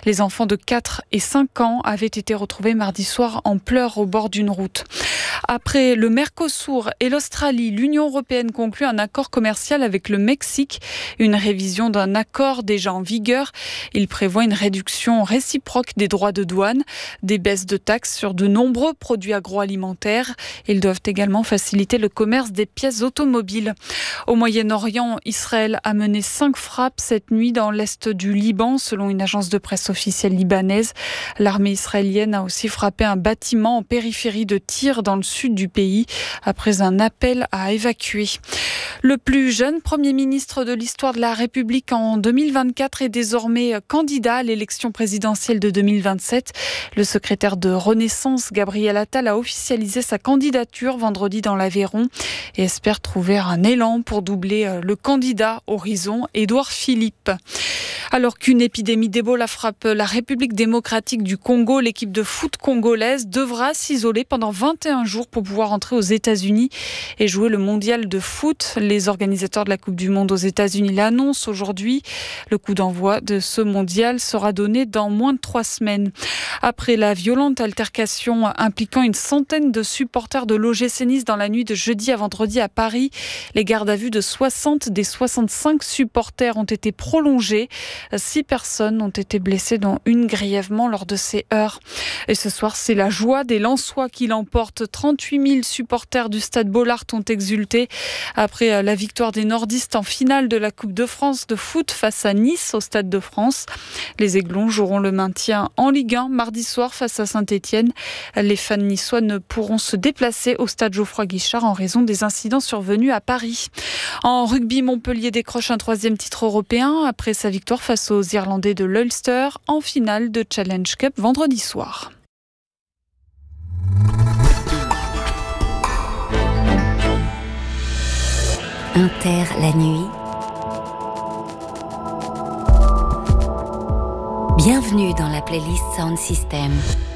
Les enfants de 4 et 5 ans avaient été retrouvés mardi soir en pleurs au bord d'une route. Après le Mercosur et l'Australie, l'Union européenne conclut un accord commercial avec le Mexique, une révision d'un accord déjà en vigueur. Il prévoit une réduction réciproque des droits de douane, des baisses de taxes sur de nombreux produits agroalimentaires. Ils doivent également faciliter le commerce des pièces automobiles. Au Moyen-Orient, Israël a mené 5 frappes cette nuit dans l'est du Liban, selon une agence de presse officielle libanaise. L'armée israélienne a aussi frappé un bâtiment en périphérie de Tyr, dans le sud du pays, après un appel à évacuer. Le plus jeune Premier ministre de l'histoire de la République en 2024 est désormais candidat à l'élection présidentielle de 2027. Le secrétaire de Renaissance, Gabriel Attal, a officialisé sa candidature vendredi dans l'Aveyron et espère trouver un élan pour doubler le candidat Horizon, Édouard Philippe. Alors qu'une épidémie d'Ebola frappe la République démocratique du Congo, l'équipe de foot congolaise devra s'isoler pendant 21 jours pour pouvoir entrer aux États-Unis et jouer le mondial de foot. Les organisateurs de la Coupe du Monde aux États-Unis l'annoncent aujourd'hui. Le coup d'envoi de ce mondial sera donné dans moins de 3 semaines. Après la violente altercation impliquant une centaine de supporters de l'OGC Nice dans la nuit de jeudi à vendredi à Paris, les gardes à vue de 60 des 65 supporters ont été prolongés. 6 personnes ont été blessées, dont une grièvement lors de ces heurts. Et ce soir, c'est la joie des Lensois qui l'emportent. 38 000 supporters du stade Bollaert ont exulté après la victoire des nordistes en finale de la Coupe de France de foot face à Nice au Stade de France. Les Aiglons joueront le maintien en Ligue 1 mardi soir face à Saint-Étienne. Les fans niçois ne pourront se déplacer au stade Geoffroy-Guichard en raison des incidents survenus à Paris. En rugby, Montpellier décroche un 3e titre européen après sa victoire face aux Irlandais de l'Ulster en finale de Challenge Cup vendredi soir. Inter la nuit. Bienvenue dans la playlist Sound System.